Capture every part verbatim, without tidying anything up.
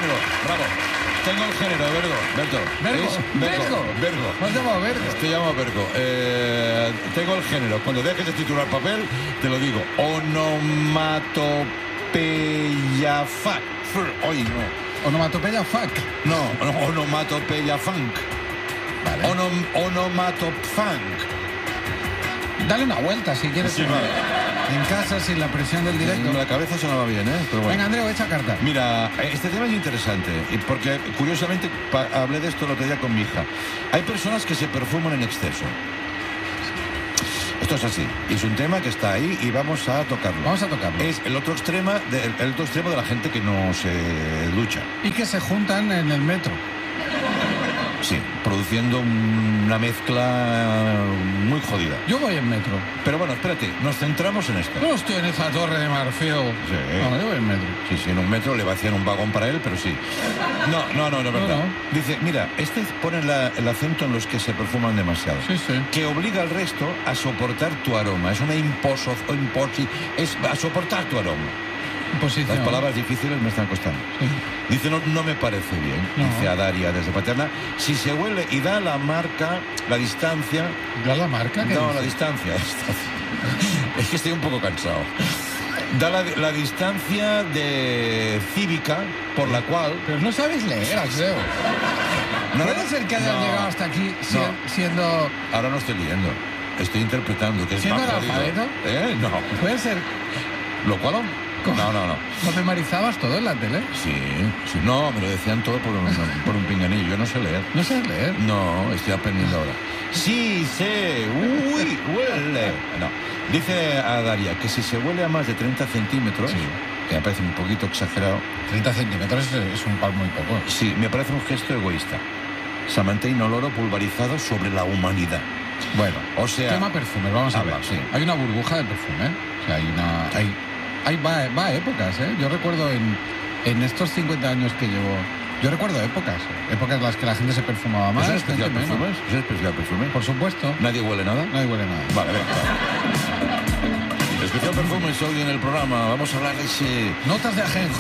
género, bravo. Tengo el género, Vergo, Berto. ¿Vergo? Es ¿Vergo? Vergo. ¿Me has llamado Vergo? Te llamo Vergo. Eh, tengo el género. Cuando dejes de titular papel, te lo digo. Onomatopeya fuck. Hoy no. Onomatopeya fuck. No, no, onomatopeya funk. Vale. Onom, onomatopfunk. Dale una vuelta si quieres. Sí, vale. En casa, sin la presión del directo. La cabeza sonaba bien, ¿eh? Pero bueno. Venga, Andreu, echa carta. Mira, este tema es interesante, y porque curiosamente pa- hablé de esto el otro día con mi hija. Hay personas que se perfuman en exceso. Esto es así, y es un tema que está ahí y vamos a tocarlo. Vamos a tocarlo. Es el otro extremo de, el otro extremo de la gente que no se ducha. Y que se juntan en el metro. Sí, produciendo una mezcla muy jodida. Yo voy en metro. Pero bueno, espérate, nos centramos en esto. No estoy en esa torre de marfil. Sí. No, yo voy en metro. Sí, sí, en un metro le vacían un vagón para él, pero sí. No, no, no, no, verdad. No, no. Dice, mira, este pone la- el acento en los que se perfuman demasiado. Sí, sí. Que obliga al resto a soportar tu aroma. Es una imposo, o imposi, es a soportar tu aroma. Posición. Las palabras difíciles me están costando. Sí. Dice, no, no me parece bien, No. dice a Daria desde Paterna. Si se huele y da la marca, la distancia... ¿Da la marca? ¿Qué No, dice? la distancia. Es que estoy un poco cansado. Da la, la distancia de cívica por la cual... Pero no sabes leer, Axel. No, ¿Puede no, ser que hayas no, llegado hasta aquí si- no. siendo... Ahora no estoy leyendo, estoy interpretando, que es ¿Siendo más jodido. analfabeto? ¿Eh? No. ¿Puede ser... ¿Lo cual? ¿Cómo? No, no, no. ¿No memorizabas todo en la tele? Sí, sí. No, me lo decían todo por un, por un pinganillo. Yo no sé leer. ¿No sabes leer? No, estoy aprendiendo ahora. Sí, sé. Uy, huele. No. Dice a Daria que si se huele a más de treinta centímetros, Sí. que me parece un poquito exagerado, treinta centímetros es, es un pal muy poco. sí, me parece un gesto egoísta. Samantha Inoloro pulverizado sobre la humanidad. Bueno, O sea... tema perfumes, vamos a, a ver. ver, sí. Hay una burbuja de perfume. ¿eh? O sea, hay una... Hay, hay va, va a épocas, ¿eh? Yo recuerdo en, en estos cincuenta años que llevo... Yo recuerdo épocas. Épocas en las que la gente se perfumaba más. ¿Es un especial gente menos. perfume? ¿Es un especial perfume? Por supuesto. ¿Nadie huele nada? Nadie huele nada. Vale, venga. Especial perfumes hoy en el programa. Vamos a hablar de ese... Notas de ajenjo.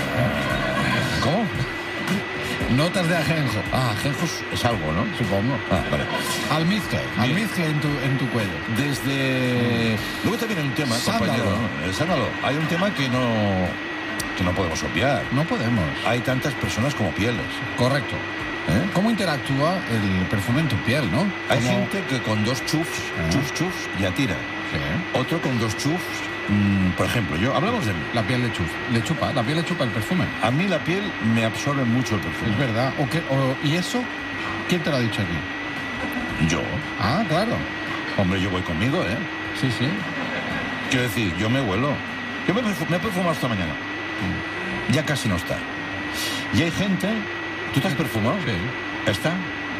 ¿Cómo? Notas de ajenjo. Ah, ajenjo es- es algo, ¿no? Supongo. Ah, vale. Almizcle. Almizcle en tu, en tu cuello. Desde... Luego también hay un tema, Sándalo. compañero. El sándalo. Hay un tema que no... que no podemos obviar. No podemos. Hay tantas personas como pieles. Correcto. ¿eh? ¿Cómo interactúa el perfume en tu piel, no? Hay ¿Cómo- gente que con dos chufs, Ah. chufs, chufs, ya tira. Sí. Otro con dos chufs, mm, por ejemplo, yo... Hablamos de mí. La piel le chupa, le chupa, la piel le chupa el perfume. A mí la piel me absorbe mucho el perfume. Es verdad. ¿O qué, o- ¿Y eso? ¿Quién te lo ha dicho aquí? Yo. Ah, claro. Hombre, yo voy conmigo, ¿eh? Sí, sí. Quiero decir, yo me huelo. Yo me, perfu- me he perfumado esta mañana. Ya casi no está. Y hay gente... ¿Tú te has perfumado? Sí. ¿Está?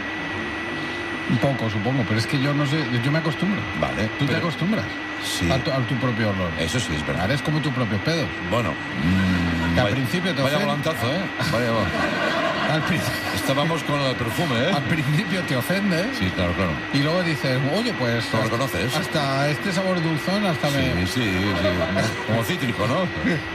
Un poco, supongo, pero es que yo no sé, yo me acostumbro. Vale. ¿Tú te pero- acostumbras? Sí. A tu, a tu propio olor. Eso sí es verdad. Eres como tu propio pedo. Bueno. mm, Que al vaya- principio te Vaya ofende. volantazo, ¿eh? Vaya vol- Al, pri- Estábamos con el perfume, ¿eh? al principio te ofende Sí, claro, claro. y luego dices, oye, pues... Lo hasta- reconoces. Hasta este sabor dulzón, hasta Sí, me... sí, sí. Como cítrico, ¿no?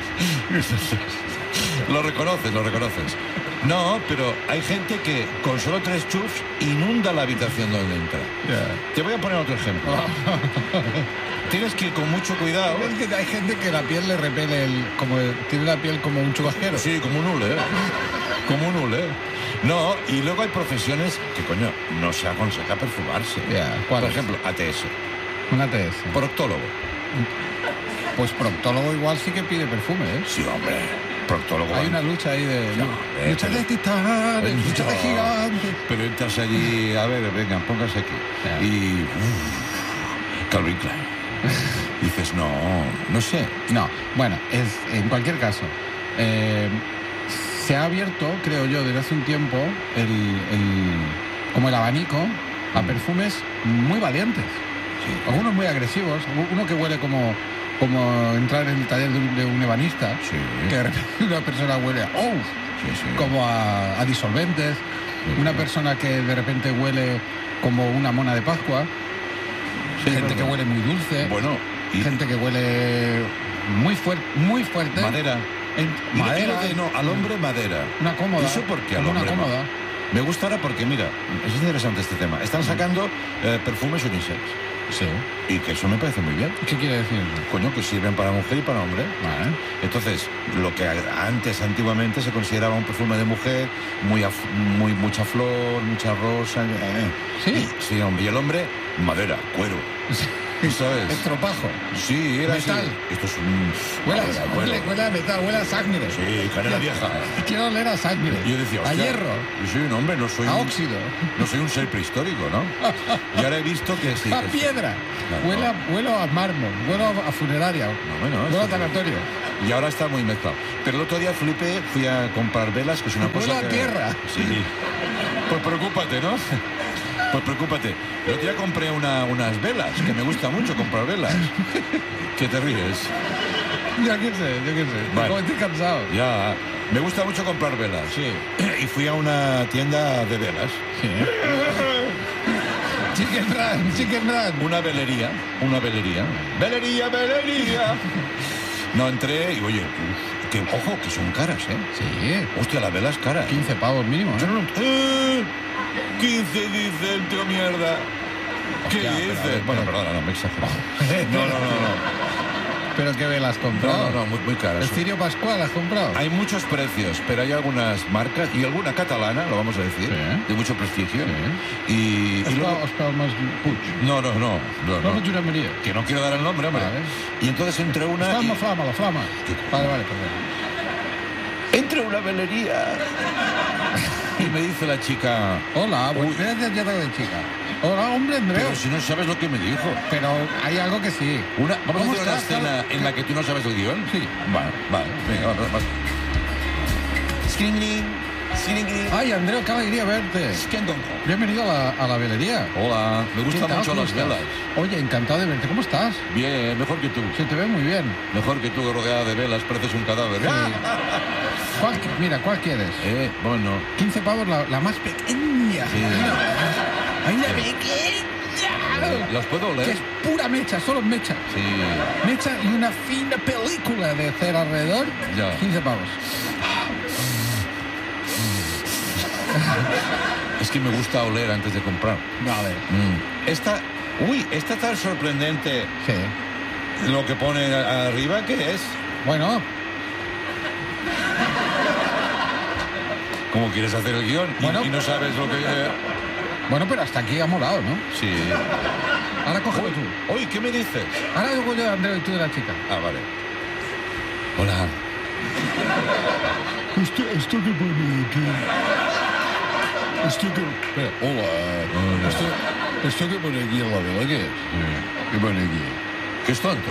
Lo reconoces, lo reconoces. No, pero hay gente que con solo tres chufs inunda la habitación donde entra. Ya. Te voy a poner otro ejemplo. Tienes que ir con mucho cuidado. Es que hay gente que la piel le repele, el, como tiene la piel como un chubasquero. Sí, como un hule, ¿eh? Como un hule. No, y luego hay profesiones que, coño, no se aconseja perfumarse. Ya, Por ¿cuáles? ejemplo, A T S, Una T S. proctólogo. Pues proctólogo igual sí que pide perfume, ¿eh? Sí, hombre, proctólogo. Hay una lucha ahí de... Ya, eh, lucha pero- de titanes, lucha de No, gigantes. Pero entras allí, a ver, venga, póngase aquí. Ya. Y... uff, Calvin Klein. Dices, no, no sé. No, bueno, es, en cualquier caso, eh, se ha abierto, creo yo, desde hace un tiempo, el, el- como el abanico a perfumes muy valientes. Sí. Algunos muy agresivos, uno que huele como, como entrar en el taller de un, de un ebanista, Sí. que de repente una persona huele a, oh, Sí, sí. como a, a disolventes, Sí, una sí. persona que de repente huele como una mona de Pascua, Sí, gente que verdad. huele muy dulce, Bueno, y gente que huele muy fuerte, muy fuerte. madera. En Y- y madera. lo de- no, al hombre madera. Una cómoda. ¿Y eso por qué al Como una hombre cómoda. madera? Me gusta ahora porque, mira, es interesante este tema. Están sacando eh, perfumes unisex. Sí. Y que eso me parece muy bien. ¿Qué quiere decir eso? Coño, que sirven para mujer y para hombre. Vale. Entonces, lo que a- antes, antiguamente, se consideraba un perfume de mujer, muy, af- muy mucha flor, mucha rosa. eh. ¿Sí? Y, sí, hombre. Y el hombre, madera, cuero. ¿Sabes? Estropajo. Sí, era Metal. así. Esto es un... Huele, madera, a- cuero. huele, huele a metal, huele a sangre. Sí, canela vieja. Quiero oler a sangre. Y yo decía, a hostia, hierro. Yo soy un hombre, no soy A un, óxido. no soy un ser prehistórico, ¿no? Y ahora he visto que sí. a que sí. piedra. Claro. Huele, a, huele a mármol. Huele a, a funeraria. No, bueno, huele a esto- tanatorio. Y ahora está muy mezclado. Pero el otro día flipé, fui a comprar velas, que es una Huele cosa a que... tierra. Sí. Pues preocúpate, ¿no? Pues preocúpate. El otro día compré una, unas velas, que me gusta mucho comprar velas. ¿Qué te ríes? Yo qué sé, yo qué sé. Vale. Como estoy cansado. Ya, me gusta mucho comprar velas. Sí. Y fui a una tienda de velas. Sí. Chicken run, chicken run. Una velería, una velería. ¡Velería, velería! No, entré y, oye, uf, que, ojo, que son caras, ¿eh? Sí. Hostia, la vela es cara. quince pavos mínimo, Yo ¿eh? no lo- ¡Eh! quince dice el tío mierda. ¿Qué Hostia, pero, dices? pero- Bueno, perdona, no me he exagerado. No, no, no, no. ¿Pero qué velas has No, comprado? no, no, muy, muy caras. ¿El Cirio Pascual has comprado? Hay muchos precios, pero hay algunas marcas y alguna catalana, lo vamos a decir, Sí. de mucho prestigio. Sí. Y, y Has luego... pagado- has pagado más Puig. No, no, no. no, No, no. no, Josep María. Que no quiero dar el nombre, hombre. Vale. Y entonces entré una... Flama, y- flama, la flama. Vale, vale, perdón. Entré a una velería y me dice la chica... Hola, Uy. pues eres de de chica. Hola, hombre, Andreu. Pero si no sabes lo que me dijo. Pero hay algo que sí. Una, vamos a ¿Cómo hacer una estás? escena en la que tú no sabes el guión. Sí. Vale, vale. Venga, vamos. vamos. Skringling, skringling, Ay, Andreu, qué alegría verte. skendongo. Bienvenido a la, a la velería. Hola, me ¿Qué gustan tal? mucho ¿Cómo las estás? velas. Oye, encantado de verte. ¿Cómo estás? Bien, mejor que tú. Se te ve muy bien. Mejor que tú rodeada de velas, pareces un cadáver. Sí. ¿Cuál, qui- mira, ¿cuál quieres? Eh, bueno, quince pavos, la, la más pequeña. Sí. Hay una pequeña. ¿las puedo Que oler? es pura mecha, solo mecha. Sí. Mecha y una fina película de cera alrededor. Ya. quince pavos. Es que me gusta oler antes de comprar. Vale. Mm. Esta, uy, esta tan sorprendente Sí. lo que pone a- arriba, ¿qué es? Bueno, ¿Cómo quieres hacer el guión y, Bueno. y no sabes lo que... bueno, pero hasta aquí ha molado, ¿no? Sí. Ahora cógelo tú. Uy, ¿qué me dices? Ahora luego yo, Andreu, y tú de la chica. Ah, vale. Hola. Esto, esto que pone aquí. Esto que. Espera, hola. Hola. Esto, esto que pone aquí en la vela, ¿qué es? ¿Qué pone aquí? ¿Qué es tonto?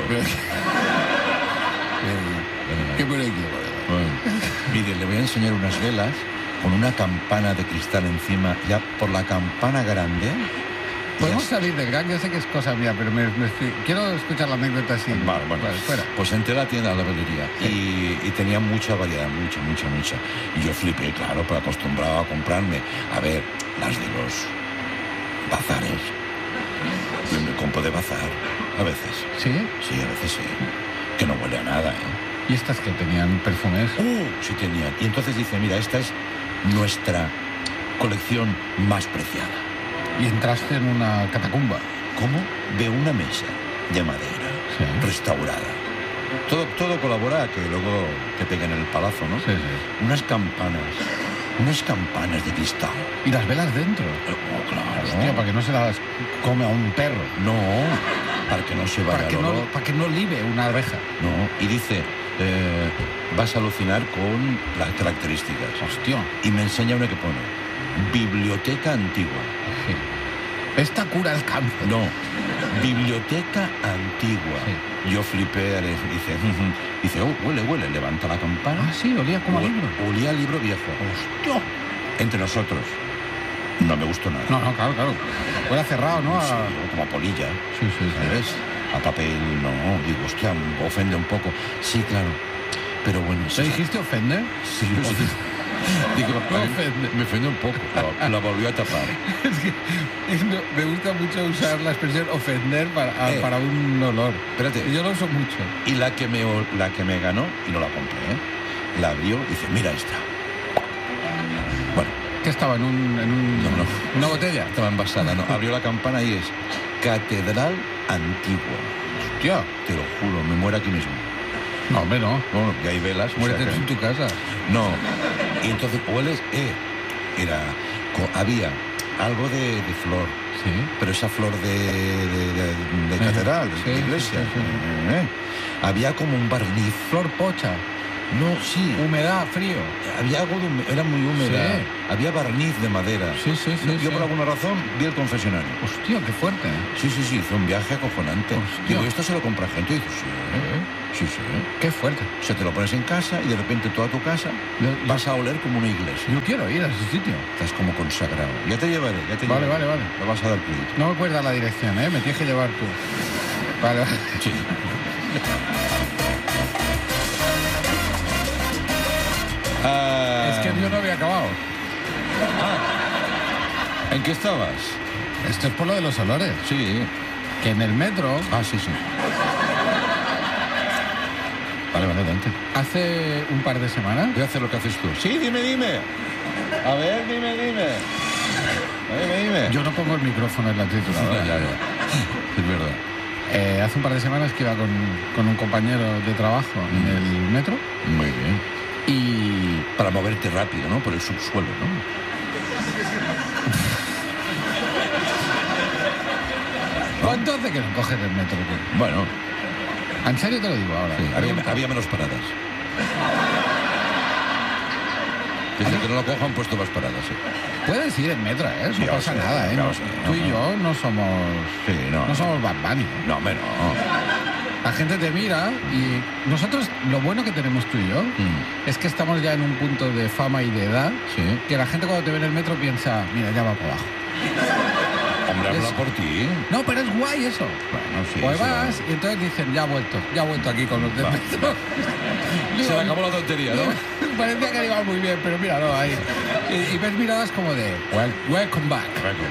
¿Qué pone aquí en la vela? Bueno. Mire, le voy a enseñar unas velas con una campana de cristal encima, ya por la campana grande. y Podemos ya- salir del gang, yo sé que es cosa mía, pero me, me estoy- quiero escuchar la anécdota así. Vale, bueno. fuera. Pues entré a la tienda, a la velería, y, y tenía mucha variedad, mucha, mucha, mucha. Y yo flipé, claro, pero acostumbrado a comprarme, a ver, las de los bazares. Yo me compro de bazar, a veces. ¿Sí? Sí, a veces sí. Que no huele a nada, ¿eh? ¿Y estas que tenían perfumes? Uh, sí tenían. Y entonces dice, mira, esta es nuestra colección más preciada. Y entraste en una catacumba. ¿Cómo? De una mesa de madera, Sí. restaurada. Todo, todo colabora a que luego te peguen el palazo, ¿no? Sí, sí. Unas campanas, unas campanas de cristal. Y las velas dentro. Eh, Oh, claro. Hostia, para que no se las come a un perro. No, para que no se vaya Para que el no, olor. para que no libe una abeja. No, y dice, eh, vas a alucinar con las características. Hostia. Y me enseña una que pone, biblioteca antigua. Sí. Esta cura el cáncer. No, biblioteca antigua. Sí. Yo flipé, le- dice, dice, oh, huele, huele, levanta la campana. Ah, sí, olía como a Ol- libro. Olía a libro viejo. Hostia. Entre nosotros. No me gustó nada. No, no, claro, claro. Huele a cerrado, ¿no? A... Sí, o como a polilla. Sí, sí, sí. ¿Sabes? A papel, no. Digo, hostia, me ofende un poco. Sí, claro. Pero bueno, ¿Te sí. dijiste ofender? Sí, yo sí. Digo, Me a mí ofende. me ofende un poco. La, la volvió a tapar. Es que es- me me gusta mucho usar la expresión ofender para, a- Eh. para un olor. Espérate. Yo lo uso mucho. Y la que me, la que me ganó, y no la compré, ¿eh? la abrió y dice, mira esta. Bueno. ¿Qué estaba? ¿En, un, en un, no, no. una botella? Estaba envasada, ¿no? Abrió la campana y es Catedral Antigua. Hostia. Te lo juro, me muero aquí mismo. No, hombre, no. Bueno, que hay velas. Muérete o sea, que... en tu casa. No. Y entonces, hueles, eh, era, había algo de, de flor. Sí. Pero esa flor de, de, de, de eh, catedral, sí, de iglesia. Sí, sí, sí. Eh, había como un barniz. Flor pocha. No, sí. Humedad, frío. Había algo de hum- era muy húmeda. Sí. Había barniz de madera. Sí, sí, sí. Yo sí. por alguna razón vi el confesionario. Hostia, qué fuerte. Sí, sí, sí, fue un viaje acojonante. Hostia. Digo, ¿esto se lo compra gente? Y dices, sí, ¿eh? Sí, sí. Qué fuerte. O sea, te lo pones en casa y de repente toda tu casa Yo, vas a oler como una iglesia. yo quiero ir a ese sitio. Estás como consagrado. Ya te llevaré, ya te Vale, llevaré. vale, vale. Me vas a dar crédito. No me acuerdas la dirección, ¿eh? Me tienes que llevar tú. Vale, vale. Sí. Ah, Es que yo no había acabado. ¿En qué estabas? Esto es por lo de los olores. Sí. Que en el metro, Ah, sí, sí. Vale, vale, adelante. hace un par de semanas, Voy a hacer lo que haces tú. Sí, dime, dime. A ver, dime, dime. Dime, dime. yo no pongo el micrófono en la Ya, trituradora. ya, ya. Es verdad. Eh, hace un par de semanas que iba con, con un compañero de trabajo en Mm. el metro Muy bien. y Para moverte rápido, ¿no? Por el subsuelo, ¿no? ¿cuánto hace que no coges el metro tú? Bueno, En serio te lo digo ahora. sí, había, Pregunta. había menos paradas. Desde que no lo cojo han puesto más paradas, sí. Puedes ir en metro, ¿eh? Sí, No pasa sí, nada, ¿eh? claro, No- sí, tú no, y no. yo no somos... Sí, no. No somos Bad Bunny, ¿eh? No, hombre, no. La gente te mira y nosotros, lo bueno que tenemos tú y yo, Mm, es que estamos ya en un punto de fama y de edad sí. que la gente cuando te ve en el metro piensa, mira, ya va para abajo. Hombre, habla Es- por ti. No, pero es guay eso. Bueno, sí. Pues se la- vas y entonces dicen, ya ha vuelto, ya ha vuelto aquí con los del Va. metro. Se le acabó la tontería, ¿no? Parecía que iba muy bien, pero míralo ahí. Y, y ves miradas como de, well, welcome back.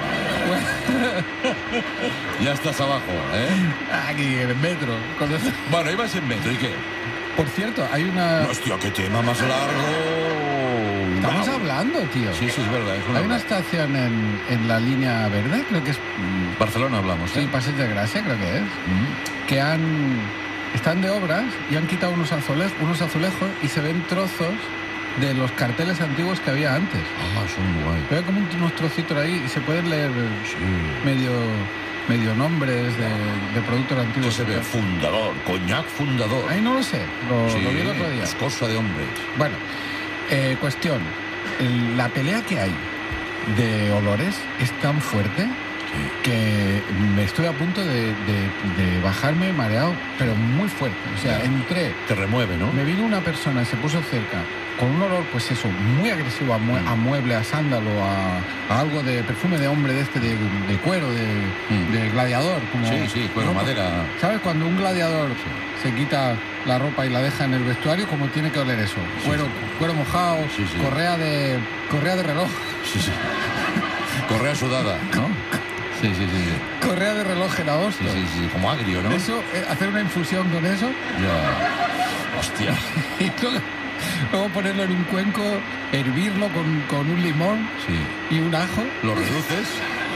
Ya estás abajo, ¿eh? Aquí en el metro. con los- Bueno, ibas en metro, ¿y qué? Por cierto, hay una... Hostia, qué tema más largo. Estamos Wow. hablando, tío. Sí, sí, es verdad. Es una Hay una verdad. estación en, en la línea verde, creo que es... mm, Barcelona hablamos, ¿eh? Sí, Paseo de Gracia, creo que es. Mm. Que han... Están de obras y han quitado unos azulejos, unos azulejos y se ven trozos de los carteles antiguos que había antes. Ah, son guay. Veo como un- unos trocitos ahí y se pueden leer Sí. medio, medio nombres de, de productos ¿Qué antiguos. se ve? Fundador, coñac fundador. Ahí no lo sé, lo, Sí, lo vi el otro día. es cosa de hombres. Bueno, eh, cuestión. El- la pelea que hay de olores es tan fuerte Sí. que me estoy a punto de, de- de bajarme mareado, pero muy fuerte. O sea, Ya. entré, Te remueve, ¿no? me vino una persona y se puso cerca con un olor, pues eso, muy agresivo a, mue- Mm. a mueble, a sándalo, a, a algo de perfume de hombre de este, de, de cuero, de, Mm. de gladiador. Como Sí, sí, cuero, ropa. madera. ¿Sabes cuando un gladiador se quita la ropa y la deja en el vestuario, cómo tiene que oler eso? Sí, Cuero, sí. cuero mojado, Sí, sí. correa de correa de reloj, Sí, sí. Correa sudada, ¿no? Sí, sí, sí. sí. correa de reloj en agosto. Sí, sí, sí. Como agrio, ¿no? Eso, eh, hacer una infusión con eso Ya. Hostia. y luego, luego ponerlo en un cuenco, hervirlo con, con un limón Sí. y un ajo Lo reduces.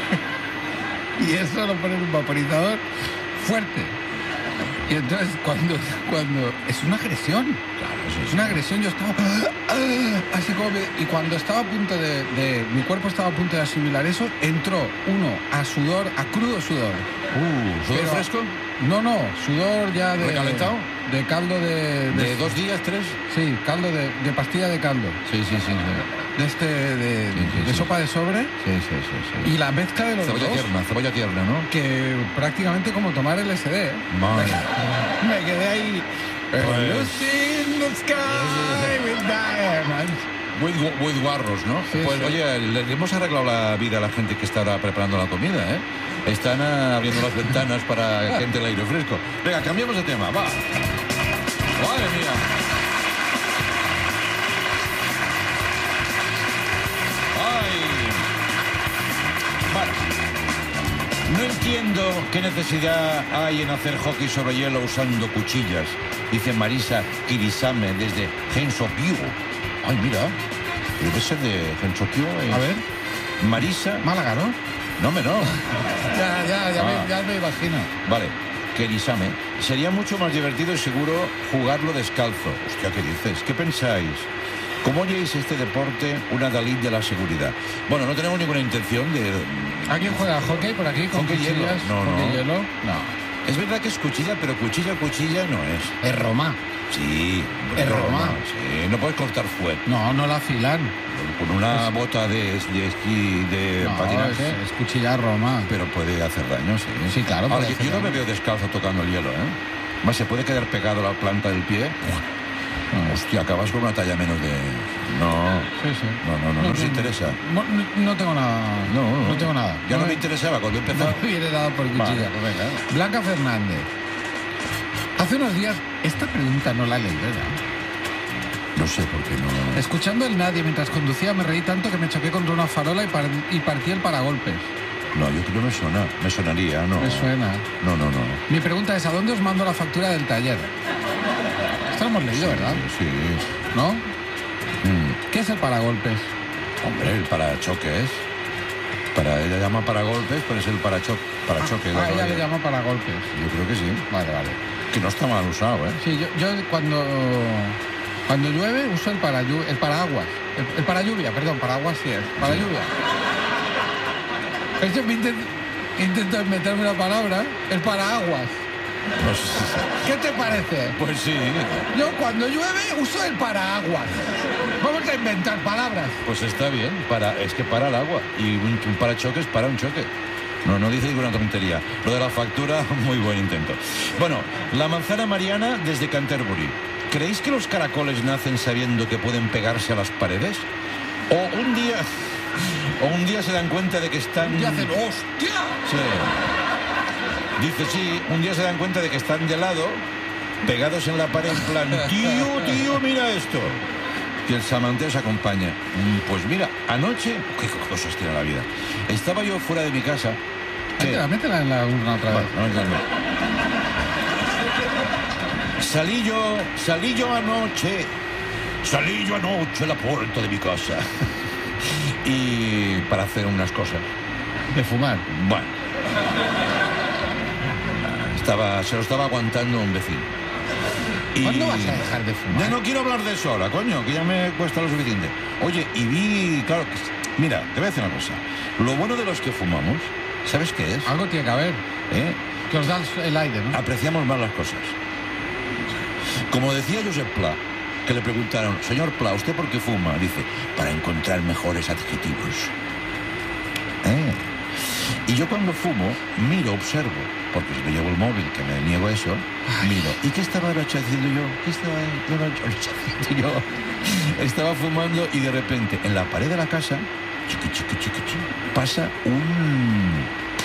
y eso lo pones en un vaporizador fuerte. Y entonces cuando, cuando es una agresión. Claro, sí, Es sí. una agresión, yo estaba ah, así como me- y cuando estaba a punto de, de- mi cuerpo estaba a punto de asimilar eso, entró uno a sudor, a crudo sudor. Uh, ¿sudor Pero- fresco? No, no, sudor ya de ¿Recalentado? de caldo de, ¿De dos días, tres? sí, caldo de, de pastilla de caldo, Sí, sí, sí. Sí, de este de, Sí, sí, de sí. sopa de sobre sí, sí. sí, sí. y la mezcla de los Cebolla dos tierna, cebolla tierna, ¿no? que prácticamente como tomar L S D. ¿eh? Madre. Me quedé ahí. Pues- Lucy in the sky with diamonds. With, with guarros, ¿no? Sí, pues sí. oye, le le hemos arreglado la vida a la gente que está ahora preparando la comida, ¿eh? Están ah, abriendo las ventanas para que entre el aire fresco. Venga, cambiamos de tema, va. Madre mía. Ay. Vale. No entiendo qué necesidad hay en hacer hockey sobre hielo usando cuchillas. Dice Marisa Kirisame desde Gensokyo. Ay, mira, debe ser de Gensokyo. Es... A ver. Marisa... Málaga, ¿no? No, me no. ya, ya, ya, Ah. me, ya me imagino. Vale, Kirisame. Sería mucho más divertido y seguro jugarlo descalzo. Hostia, ¿qué dices? ¿Qué pensáis? ¿Cómo oyeis este deporte una Dalí de la seguridad? Bueno, no tenemos ninguna intención de... ¿Alguien juega hockey por aquí con ¿Hockey hielo? cuchillas? No, ¿Hockey no. hielo? No. Es verdad que es cuchilla, pero cuchilla, cuchilla no es. Es Roma. Sí, Es no, Roma. Sí, no puedes cortar fuego. No, no la afilan. Con una bota de, de esquí, de No, patinaje, es, es cuchilla Roma. pero puede hacer daño, sí. Sí, claro, Ahora, puede yo, hacer yo no me daño. veo descalzo tocando el hielo, ¿eh? Más se puede quedar pegado la planta del pie. No. Hostia, acabas con una talla menos de... No, Sí, sí. no, no, no, no nos interesa. No, no- no tengo nada. No, no, no tengo nada. Ya no me interesaba cuando empezó. No me viene dado por cuchilla. Vale, pues venga. Blanca Fernández. Hace unos días, esta pregunta no la leí, ¿verdad? No sé por qué no... Escuchando el nadie mientras conducía me reí tanto que me choqué contra una farola y, par- y partí el paragolpes. No, yo creo que me suena. Me sonaría, ¿no? Me suena. No, no, no. Mi pregunta es, ¿a dónde os mando la factura del taller? Esto lo hemos leído, ¿verdad? Sí. ¿No? Mm. ¿Qué es el paragolpes? Hombre, el parachoques. Para ella llama paragolpes, pero es el parachoque. Parachoque, Ah, ella le llama paragolpes. Yo creo que sí. Vale, vale. Que no está mal usado, ¿eh? Sí, yo, yo cuando, cuando llueve uso el, parayu- el paraguas. El, el paralluvia, perdón, paraguas sí es. Para lluvia. Es que me intento, intento meterme una palabra, el paraguas. No sé si- ¿Qué te parece? Pues sí. Yo cuando llueve uso el paraguas. Vamos a inventar palabras. Pues está bien. Para, es que para el agua. Y un, un parachoques para un choque. No, no dice ninguna tontería. Lo de la factura, muy buen intento. Bueno, la manzana Mariana desde Canterbury. ¿Creéis que los caracoles nacen sabiendo que pueden pegarse a las paredes? O un día... O un día se dan cuenta de que están... Y hacen, ¡hostia! Sí. Dice, sí, un día se dan cuenta de que están de lado, pegados en la pared, en plan, tío, tío, mira esto. Y el samanteo se acompaña. Mm, Pues mira, anoche, qué cosas tiene la vida. Estaba yo fuera de mi casa. que- Métela, métela en la urna otra vez. Bueno, no, no, no. Salí yo, salí yo anoche, salí yo anoche a la puerta de mi casa. Y para hacer unas cosas. De fumar. Bueno. Estaba, se lo estaba aguantando un vecino. Y... ¿Cuándo vas a dejar de fumar? Ya no quiero hablar de eso ahora, coño, que ya me cuesta lo suficiente. Oye, y vi, claro, que- mira, te voy a decir una cosa. Lo bueno de los que fumamos, ¿sabes qué es? Algo tiene que haber. ¿Eh? Que os da el aire, ¿no? Apreciamos más las cosas. Como decía Josep Pla, que le preguntaron, señor Pla, ¿usted por qué fuma? Dice, para encontrar mejores adjetivos. ¿Eh? Y yo cuando fumo, miro, observo, porque si me llevo el móvil, que me niego a eso, miro. ¿Y qué estaba haciendo yo? ¿Qué estaba haciendo yo? Estaba fumando y de repente, en la pared de la casa, chiqui, chiqui, chiqui, chiqui, pasa un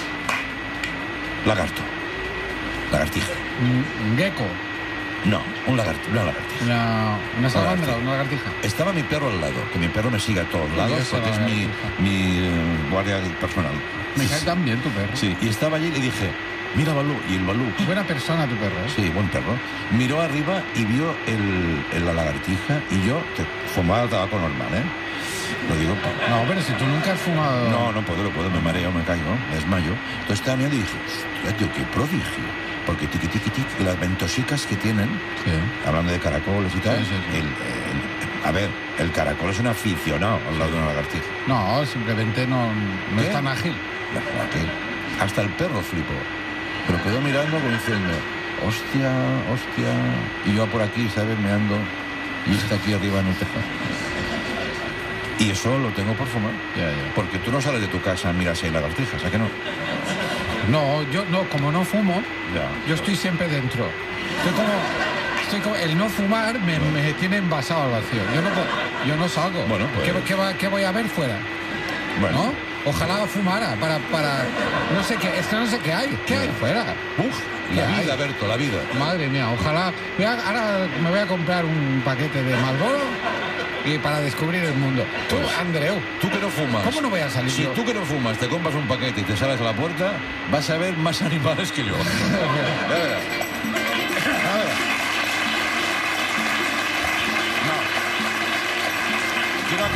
lagarto. Lagartija. Un, un gecko. No, un lagarto, una lagartija. Una, una salamandra, Lagartija. una lagartija. Estaba mi perro al lado, que mi perro me sigue a todos lados Esa porque es mi, lagartija. mi eh, guardia personal. Me cae tan bien tu perro. Sí, y estaba allí y le dije, mira Balú, y el Balú, Buena persona tu perro, ¿eh? sí, buen perro, miró arriba y vio el, el- la lagartija y yo te, fumaba tabaco normal, ¿eh? Lo digo, pa- No, pero si tú nunca has fumado... no, no puedo, no puedo, me mareo, me caigo, me desmayo. Entonces estaba mirando y dije, hostia, tío, qué prodigio. Porque tiqui, tiqui, tiqui, las ventosicas que tienen, Sí. hablando de caracoles y tal, Sí, sí, sí. el- el- a ver, el caracol es un aficionado al lado de una lagartija. No, simplemente no, no ¿Qué? es tan ágil. La- que- Hasta el perro flipó. Pero quedó mirando como diciendo, hostia, hostia. Y yo por aquí, ¿sabes? Meando. Y está aquí arriba en el tejado. Y eso lo tengo por fumar. Ya, ya. Porque tú no sales de tu casa, miras si hay lagartijas, ¿a que no? No, yo no, como no fumo, Ya. yo estoy siempre dentro. Estoy como, estoy como el no fumar me, me tiene envasado al vacío. Yo no, puedo- yo no salgo. Bueno, pues- ¿Qué, qué va- qué voy a ver fuera? Bueno. ¿No? Ojalá fumara para, para, no sé qué, es que no sé qué hay. ¿Qué hay fuera? Uf, ¿Qué la hay? vida, Berto, la vida. Madre mía, ojalá. Voy a- ahora me voy a comprar un paquete de Marlboro y para descubrir el mundo. Tú, Pues, Andreu, Tú que no fumas. ¿cómo no voy a salir Si yo? tú que no fumas te compras un paquete y te sales a la puerta, vas a ver más animales que yo. Ya verás. Ya verás.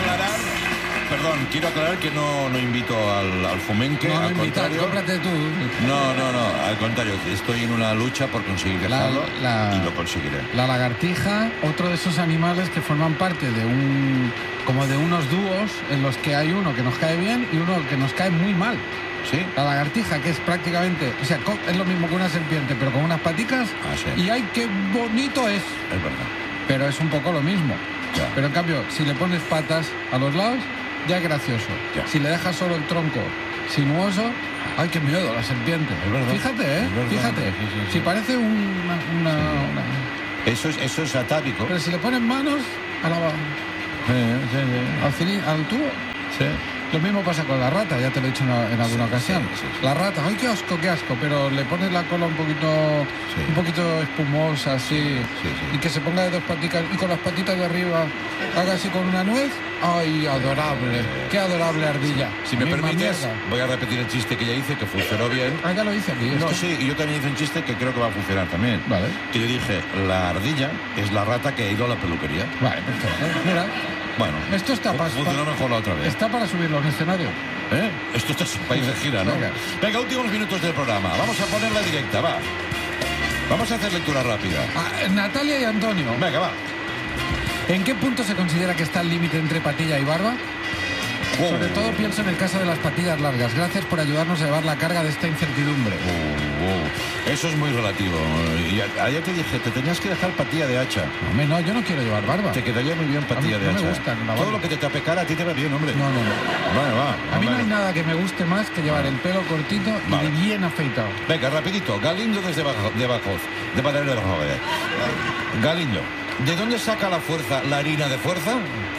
aclarar, perdón, quiero aclarar que no, no invito al, al fomenque, No, no al invitas, contrario. cómprate tú. No, no, no, al contrario, estoy en una lucha por conseguir dejarlo La- la- y lo conseguiré. La lagartija, otro de esos animales que forman parte de un como de unos dúos en los que hay uno que nos cae bien y uno que nos cae muy mal. ¿Sí? La lagartija, que es prácticamente, o sea, co- es lo mismo que una serpiente, pero con unas paticas. Ah, sí. Y ay, qué bonito es. Es verdad. Pero es un poco lo mismo. Ya. Pero en cambio, si le pones patas a los lados, ya es gracioso. Ya. Si le dejas solo el tronco sinuoso, ay, qué miedo, la serpiente. Es verdad. Fíjate, ¿eh? Es verdad. Fíjate. Sí, sí, sí. Si parece una, una- una- Eso es, eso es atávico. Pero si le pones manos a la, Sí, sí, sí. al, cili- al tubo, Sí. lo mismo pasa con la rata, ya te lo he dicho en, en alguna Sí, ocasión. sí, sí, sí. La rata, ay, qué asco, qué asco, pero le pones la cola un poquito, Sí. un poquito espumosa, así, sí, sí. y que se ponga de dos patitas y con las patitas de arriba haga así con una nuez. Ay, adorable, qué adorable ardilla. Si me Misma permites, mierda. voy a repetir el chiste que ya hice, que funcionó bien. Ah, ya lo hice aquí. No, esto. sí, y yo también hice un chiste que creo que va a funcionar también. Vale. Que yo dije, la ardilla es la rata que ha ido a la peluquería. Vale, perfecto. Mira, Bueno, esto está fu- pas- funcionó mejor la otra vez. está para subirlo a un escenario. ¿Eh? Esto está en país de gira, ¿no? Venga. Venga, últimos minutos del programa. Vamos a ponerla directa, va. Vamos a hacer lectura rápida. Ah, Natalia y Antonio. Venga, va. ¿En qué punto se considera que está el límite entre patilla y barba? Oh. Sobre todo pienso en el caso de las patillas largas. Gracias por ayudarnos a llevar la carga de esta incertidumbre. Oh, oh. Eso es muy relativo. Y a- ayer te dije, te tenías que dejar patilla de hacha. Hombre, no, yo no quiero llevar barba. Te quedaría muy bien patilla A mí de no me hacha. gusta la Todo barba. lo que te tape cara a ti te va bien, hombre. No, no, no. Vale, va. A mí no vale. hay nada que me guste más que llevar el pelo cortito y Vale. bien afeitado. Venga, rapidito. Galindo desde Bajo, de Bajos. De Padre de Bajos. Galindo, ¿de dónde saca la fuerza la harina de fuerza?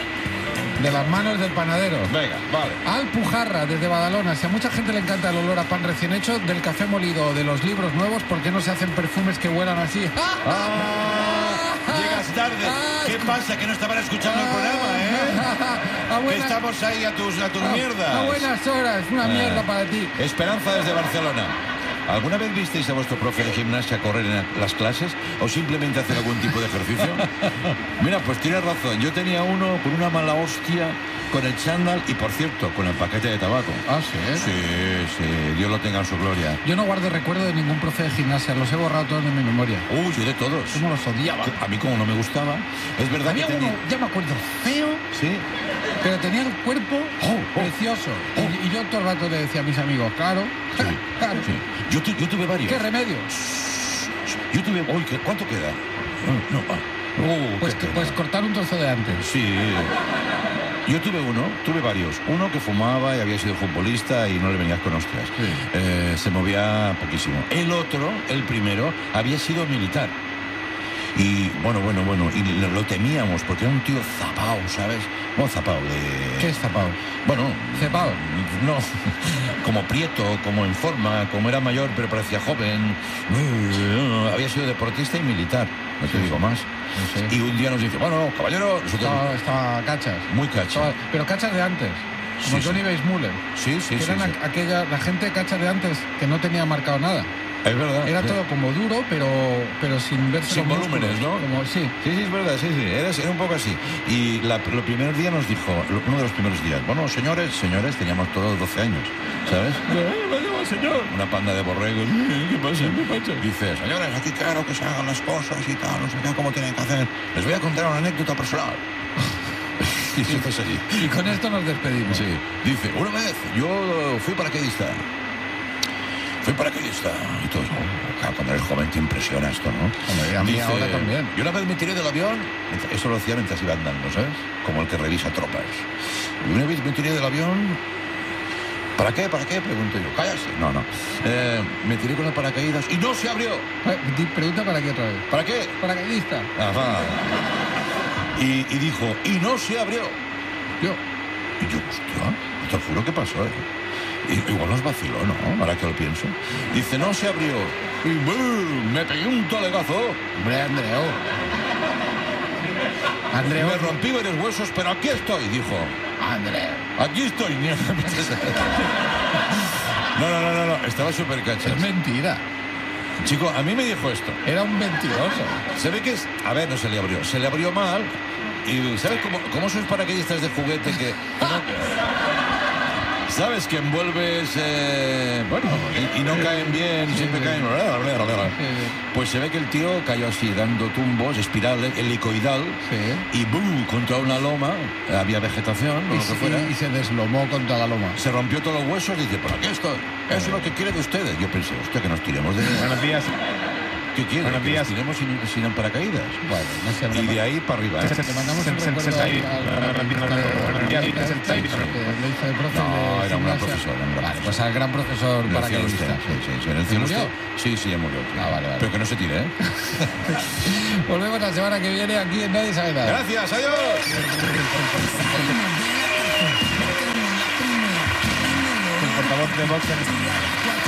De las manos del panadero. Venga, vale. Alpujarra, desde Badalona. Si a mucha gente le encanta el olor a pan recién hecho, del café molido o de los libros nuevos, ¿por qué no se hacen perfumes que huelan así? Ah, llegas tarde. Ah, ¿Qué pasa? Que no estaban escuchando el programa, ¿eh? A Que buena- estamos ahí a tus, a tus a- mierdas. A buenas horas, una Ah. mierda para ti. Esperanza desde Barcelona. ¿Alguna vez visteis a vuestro profe de gimnasia correr en las clases o simplemente hacer algún tipo de ejercicio? Mira, pues tienes razón. Yo tenía uno con una mala hostia, con el chándal y, por cierto, con el paquete de tabaco. Ah, sí. Sí, sí, Dios lo tenga en su gloria. Yo no guardo recuerdo de ningún profe de gimnasia, los he borrado todos de mi memoria. Uy, yo de todos. ¿Cómo los odiaba? A mí como no me gustaba. Es verdad Había que uno, tenía... ya me acuerdo, feo, Sí. pero tenía el cuerpo Oh, oh. precioso. Oh. Y, y yo todo el rato le decía a mis amigos, claro, Sí, claro. sí. Yo, tu- yo tuve varios. ¿Qué remedio? Yo tuve... Uy, ¿qué- ¿cuánto queda? No, no. ah. Oh, Pues, qué que- pena. pues cortar un trozo de antes. Sí. Yo tuve uno, tuve varios. Uno que fumaba y había sido futbolista y no le venías con hostias. Sí. Eh, se movía poquísimo. El otro, el primero, había sido militar. Y bueno, bueno, bueno, y lo, lo temíamos porque era un tío zapao, ¿sabes? Bueno, zapao de... ¿Qué es zapao? Bueno... ¿Cepao? No, como prieto, como en forma, como era mayor pero parecía joven. Había sido deportista y militar, no te digo más. No sé. Y un día nos dice, bueno, caballero, nosotros... Estaba, estaba cachas. Muy cacha. Estaba- pero cachas de antes. Como Sí, sí. Johnny Weissmuller. Sí, sí, que sí, eran sí. a- aquella, la gente cacha de antes que no tenía marcado nada. Es verdad. Era sí. todo como duro, pero, pero sin verse Sin los volúmenes, músculos. ¿no? Como, sí. Sí, sí, es verdad, sí, sí, era, era un poco así. Y la, lo primer día nos dijo, lo- uno de los primeros días, bueno, señores, señores, teníamos todos doce años, ¿sabes? señor. Una panda de borregos. ¿Qué pasa? ¿Qué pasa? Dice, señores, aquí claro que se hagan las cosas y tal, no sé qué, cómo tienen que hacer. Les voy a contar una anécdota personal. Y eso es así. Y con esto nos despedimos. Sí, dice, una vez yo fui paracaidista. Fui paracaidista. Y todos, oh, claro, cuando eres joven te impresiona esto, ¿no? Hombre, a mí ahora también. Y una vez me tiré del avión, eso lo hacía mientras iba andando, ¿sabes? Como el que revisa tropas. Y una vez me tiré del avión. ¿Para qué? ¿Para qué? Pregunto yo. Cállate. No, no. Eh, me tiré con el paracaídas y no se abrió. Eh, di- Pregunta para qué otra vez. ¿Para qué? Paracaidista. Ajá. Y, y dijo, y no se abrió. Yo. Y yo, hostia, te lo juro que pasó, ¿eh? I- Igual nos vaciló, ¿no? Ahora que lo pienso. Dice, no se abrió. Y ¡bum! Me pegué un talegazo. Hombre, Andreu. Me Andreu. rompí varios huesos, pero aquí estoy, dijo. Andreu. Aquí estoy. No, no, no, no, no. Estaba súper cachas. Es mentira. Chico, a mí me dijo esto. Era un mentiroso. Se ve que es... A ver, no se le abrió. Se le abrió mal Y ¿sabes cómo, cómo son paracaidistas de juguete que... bueno, ¿sabes? Que envuelves, eh, bueno, y, y no caen bien, siempre caen... Pues se ve que el tío cayó así, dando tumbos, espirales, helicoidal, Sí. y ¡boom! Contra una loma, había vegetación, o Y, lo que fuera. y- y se deslomó contra la loma. Se rompió todos los huesos y dice, ¿pero qué esto? Eso es lo que quiere de ustedes. Yo pensé, hostia, que nos tiremos de... Buenos días. ¿Qué quiere? Buenos Que nos días. tiremos sin, sin paracaídas. Bueno, no sé. Y de ahí para arriba. ¿eh? Le mandamos un Se- se- recuerdo se- al- se- al- Buenos días, al- se- se- que lo hizo de profe No, de era un gran gimnasia. profesor, era un gran Vale, profesor. pues al gran profesor En el cielo paracaidista. usted, sí, sí, sí, en el ¿Se cielo murió? usted. Sí, sí, ya murió. sí. Ah, vale, vale. Pero que no se tire, ¿eh? Volvemos la semana que viene aquí en Nadie Sabe Nada. Gracias, adiós. El portavoz de Vox en-